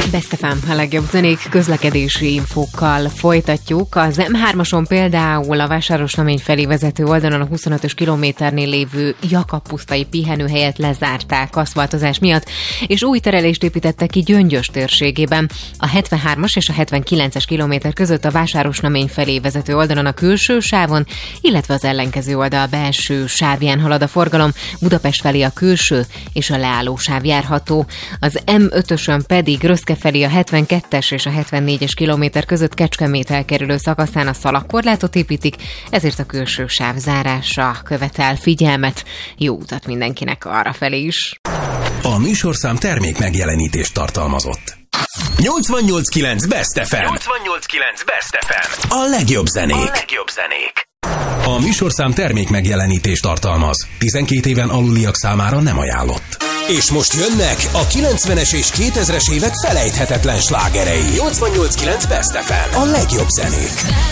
Best FM, a legjobb zenék, közlekedési infókkal folytatjuk. Az M3-ason például a Vásárosnamény felé vezető oldalon a 25-ös kilométernél lévő Jakab-pusztai pihenőhelyet lezárták aszfaltozás miatt, és új terelést építettek ki Gyöngyös térségében. A 73-as és a 79-es kilométer között a Vásárosnamény felé vezető oldalon a külső sávon, illetve az ellenkező oldal belső sávján halad a forgalom, Budapest felé a külső és a leálló sáv járható. Az M5-ösön pedig Röszke felé a 72-es és a 74-es kilométer között Kecskemét elkerülő szakaszán a szalagkorlátot építik, ezért a külső sáv zárása követel figyelmet. Jó utat mindenkinek arrafelé is. A műsorszám termék megjelenítést tartalmazott. 88.9 Best FM. 88.9 Best FM. A legjobb zenék. A műsorszám termék megjelenítést tartalmaz. 12 éven aluliak számára nem ajánlott. És most jönnek a 90-es és 2000-es évek felejthetetlen slágerei. 88.9 Best FM. A legjobb zenék.